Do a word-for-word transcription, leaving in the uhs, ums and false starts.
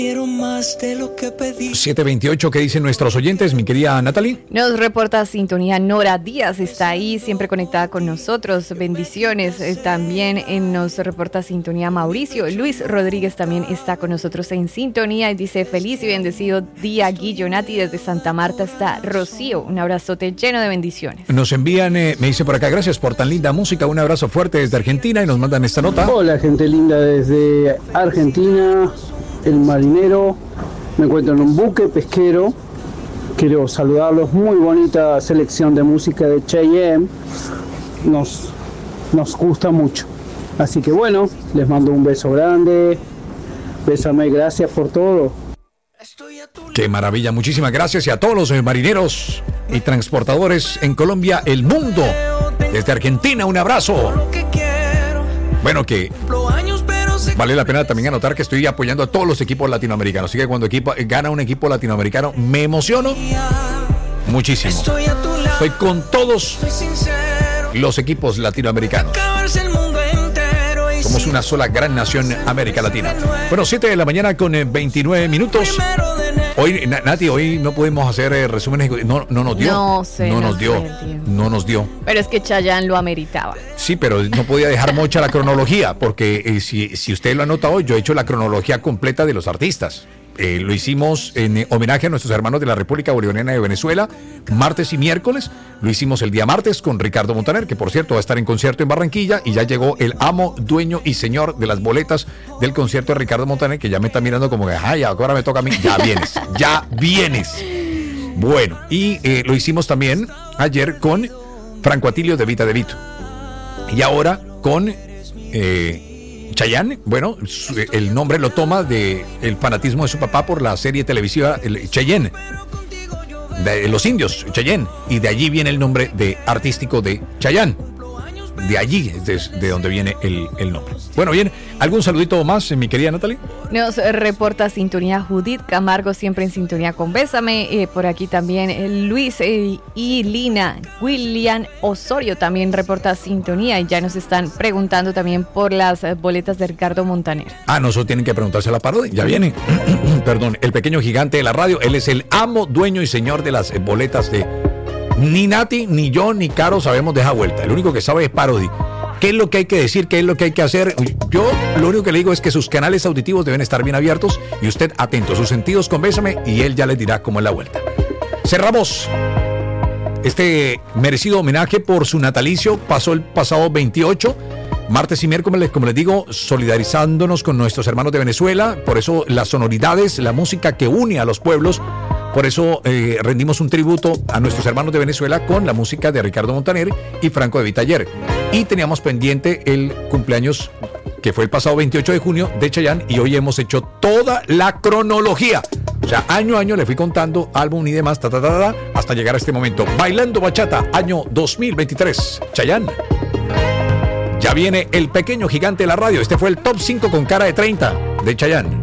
Más de lo que pedí. siete veintiocho, ¿qué dicen nuestros oyentes, mi querida Natalie? Nos reporta sintonía Nora Díaz, está ahí siempre conectada con nosotros, bendiciones. Eh, también eh, nos reporta sintonía Mauricio. Luis Rodríguez también está con nosotros en sintonía y dice: feliz y bendecido día, Guillo, Nati. Desde Santa Marta está Rocío, un abrazote lleno de bendiciones. Nos envían, eh, me dice por acá, gracias por tan linda música, un abrazo fuerte desde Argentina, y nos mandan esta nota. Hola, gente linda desde Argentina, el marinero. Me encuentro en un buque pesquero. Quiero saludarlos. Muy bonita selección de música de Cheyenne. Nos, nos gusta mucho. Así que bueno, les mando un beso grande. Bésame, gracias por todo. Qué maravilla, muchísimas gracias. Y a todos los marineros y transportadores en Colombia, el mundo. Desde Argentina, un abrazo. Bueno, que vale la pena también anotar que estoy apoyando a todos los equipos latinoamericanos. Así que cuando equipo, gana un equipo latinoamericano, me emociono muchísimo. Estoy con todos los equipos latinoamericanos. Somos una sola gran nación, América Latina. Bueno, siete de la mañana con veintinueve minutos. Hoy, Nati, hoy no podemos hacer eh, resúmenes. No, no nos dio. No sé. No nos dio. No nos dio. Pero es que Chayanne lo ameritaba. Sí, pero no podía dejar mocha la cronología, porque eh, si, si usted lo ha notado, yo he hecho la cronología completa de los artistas. Eh, lo hicimos en eh, homenaje a nuestros hermanos de la República Bolivariana de Venezuela, martes y miércoles. Lo hicimos el día martes con Ricardo Montaner, que por cierto va a estar en concierto en Barranquilla, y ya llegó el amo, dueño y señor de las boletas del concierto de Ricardo Montaner, que ya me está mirando como que, ay, ahora me toca a mí. Ya vienes, ya vienes. Bueno, y eh, lo hicimos también ayer con Franco Atilio de Vita de Vito. Y ahora con eh, Chayanne. Bueno, su, el nombre lo toma de el fanatismo de su papá por la serie televisiva el Cheyenne, de los indios, Cheyenne, y de allí viene el nombre de artístico de Chayanne. De allí es de, de donde viene el, el nombre. Bueno, bien, ¿algún saludito más, mi querida Natalie? Nos reporta sintonía Judith Camargo, siempre en sintonía con Bésame. Eh, por aquí también eh, Luis eh, y Lina. William Osorio también reporta sintonía, y ya nos están preguntando también por las eh, boletas de Ricardo Montaner. Ah, no, eso tienen que preguntarse a la parodia. Ya viene. Perdón, el pequeño gigante de la radio. Él es el amo, dueño y señor de las eh, boletas de... Ni Nati, ni yo, ni Caro sabemos de esa vuelta. Lo único que sabe es Parody. ¿Qué es lo que hay que decir? ¿Qué es lo que hay que hacer? Yo lo único que le digo es que sus canales auditivos deben estar bien abiertos y usted atento a sus sentidos con Bésame, y él ya le dirá cómo es la vuelta. Cerramos este merecido homenaje por su natalicio. Pasó el pasado veintiocho, martes y miércoles, como les digo, solidarizándonos con nuestros hermanos de Venezuela. Por eso las sonoridades, la música que une a los pueblos. Por eso eh, rendimos un tributo a nuestros hermanos de Venezuela con la música de Ricardo Montaner y Franco de Vita ayer. Y teníamos pendiente el cumpleaños, que fue el pasado veintiocho de junio, de Chayanne, y hoy hemos hecho toda la cronología. O sea, año a año le fui contando álbum y demás, ta, ta, ta, ta, hasta llegar a este momento. Bailando Bachata, año dos mil veintitrés, Chayanne. Ya viene el pequeño gigante de la radio. Este fue el top cinco con cara de treinta de Chayanne.